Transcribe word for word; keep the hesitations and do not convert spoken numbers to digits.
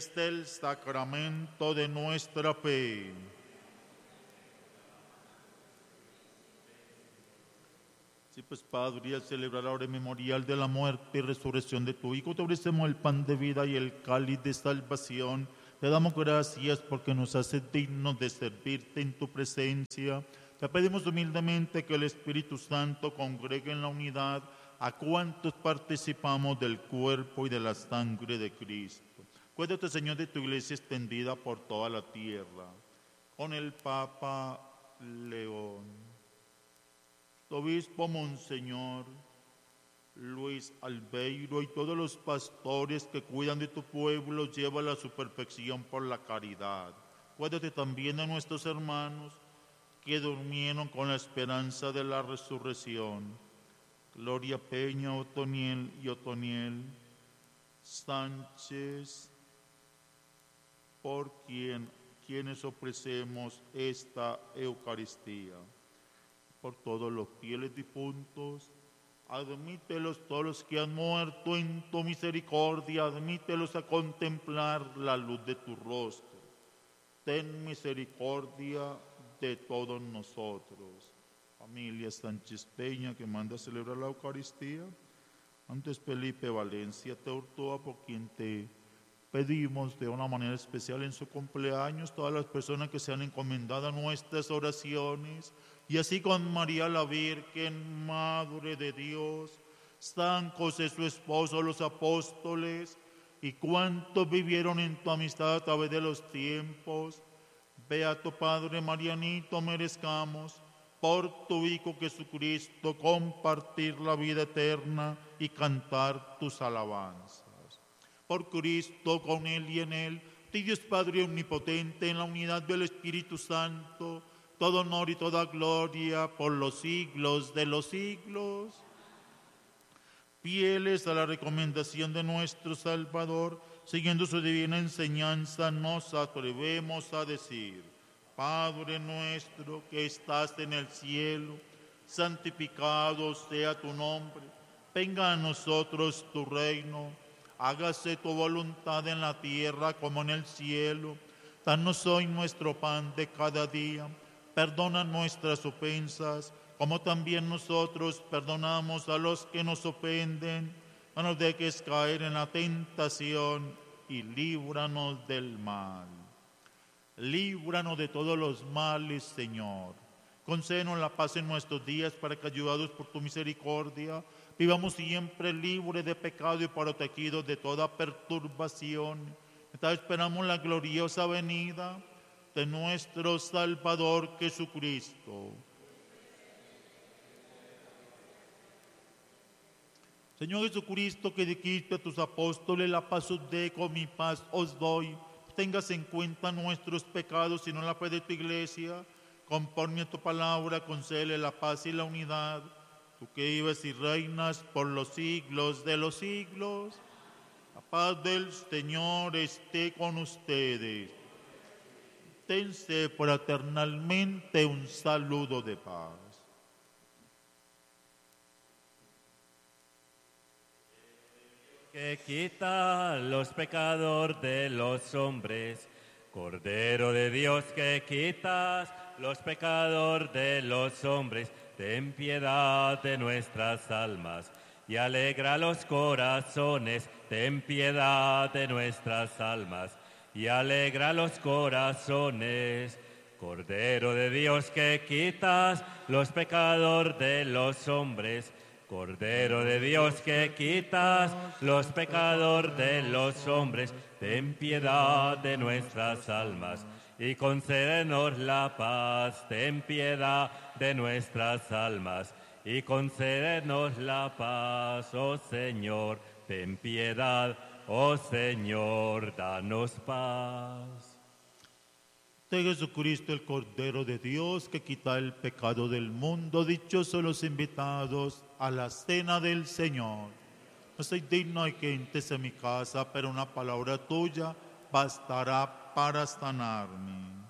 es del sacramento de nuestra fe. Sí, pues, Padre, al celebrar ahora el memorial de la muerte y resurrección de tu Hijo, te ofrecemos el pan de vida y el cáliz de salvación. Te damos gracias porque nos haces dignos de servirte en tu presencia. Te pedimos humildemente que el Espíritu Santo congregue en la unidad a cuantos participamos del cuerpo y de la sangre de Cristo. Acuérdate, Señor, de tu iglesia extendida por toda la tierra, con el Papa León, tu obispo Monseñor Luis Albeiro y todos los pastores que cuidan de tu pueblo, llévala a su perfección por la caridad. Acuérdate también de nuestros hermanos que durmieron con la esperanza de la resurrección. Gloria Peña, Otoniel y Otoniel Sánchez, por quien, quienes ofrecemos esta Eucaristía. Por todos los fieles difuntos, admítelos todos los que han muerto en tu misericordia, admítelos a contemplar la luz de tu rostro. Ten misericordia de todos nosotros. Familia Sánchez Peña, que manda a celebrar la Eucaristía. Antes Felipe Valencia Teortoa, por quien te pedimos de una manera especial en su cumpleaños, todas las personas que se han encomendado a nuestras oraciones, y así con María la Virgen, Madre de Dios, San José su esposo, los apóstoles, y cuantos vivieron en tu amistad a través de los tiempos. Beato Padre Marianito, merezcamos por tu Hijo Jesucristo compartir la vida eterna y cantar tus alabanzas. Por Cristo, con Él y en Él, Dios Padre omnipotente, en la unidad del Espíritu Santo, todo honor y toda gloria por los siglos de los siglos. Fieles a la recomendación de nuestro Salvador, siguiendo su divina enseñanza, nos atrevemos a decir: Padre nuestro que estás en el cielo, santificado sea tu nombre. Venga a nosotros tu reino. Hágase tu voluntad en la tierra como en el cielo. Danos hoy nuestro pan de cada día. Perdona nuestras ofensas, como también nosotros perdonamos a los que nos ofenden. No nos dejes caer en la tentación y líbranos del mal. Líbranos de todos los males, Señor. Concédenos la paz en nuestros días, para que, ayudados por tu misericordia, vivamos siempre libres de pecado y protegidos de toda perturbación. Mientras esperamos la gloriosa venida de nuestro Salvador Jesucristo. Señor Jesucristo, que dijiste a tus apóstoles: la paz os dejo, mi paz os doy. Tengas en cuenta nuestros pecados y no la fe de tu iglesia. Conforme a tu palabra, concédele la paz y la unidad. Tú que vives y reinas por los siglos de los siglos. La paz del Señor esté con ustedes. Dense fraternalmente un saludo de paz. Que quita los pecados de los hombres, Cordero de Dios, que quitas los pecados de los hombres, ten piedad de nuestras almas y alegra los corazones, ten piedad de nuestras almas y alegra los corazones. Cordero de Dios, que quitas los pecados de los hombres, Cordero de Dios, que quitas los pecados de los hombres, ten piedad de nuestras almas y concédenos la paz. Ten piedad de nuestras almas y concédenos la paz, oh Señor. Ten piedad, oh Señor, danos paz. De Jesucristo, el Cordero de Dios, que quita el pecado del mundo, dichosos los invitados a la cena del Señor. No soy digno de que entres en mi casa, pero una palabra tuya bastará para sanarme.